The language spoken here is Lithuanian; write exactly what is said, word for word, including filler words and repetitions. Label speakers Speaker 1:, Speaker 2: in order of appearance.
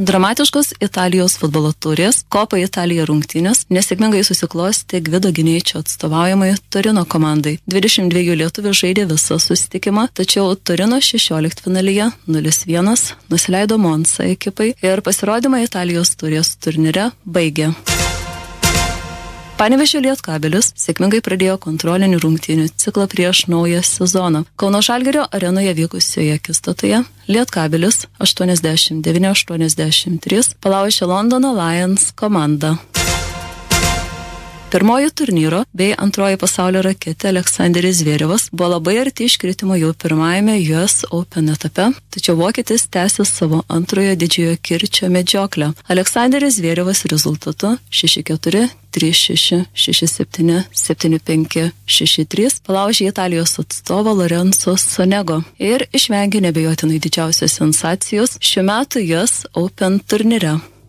Speaker 1: Dramatiškos Italijos futbolo turės, Kopa Italija rungtynės, nesėkmingai susiklosti Gvido Gineičio atstovaujamai Torino komandai. dvidešimt dviejų lietuvių žaidė visą susitikimą, tačiau Torino šešioliktfinalyje nulis vienas nusileido Monza ekipai ir pasirodymą Italijos turės turnyre baigė. Panevėžio Lietkabelis sėkmingai pradėjo kontrolinių rungtynių ciklą prieš naują sezoną. Kauno Žalgirio arenoje vykusioje akistatoje Lietkabelis aštuoniasdešimt devyni aštuoniasdešimt trys palaužė Londono Lions komandą. Pirmoji turnyro bei antroji pasaulio raketė Aleksanderis Zverevas buvo labai arti iškritimo jau pirmajame U S Open etape, tačiau vokietis tęsė savo antrojo didžiojo kirčio medžioklę. Aleksanderis Zverevas rezultatu šeši keturi, trys šeši, šeši septyni, septyni penki, šeši trys palaužė Italijos atstovą Lorenzo Sonego ir išvengė nebejotinai didžiausios sensacijos šiuo metu U S Open turnyre.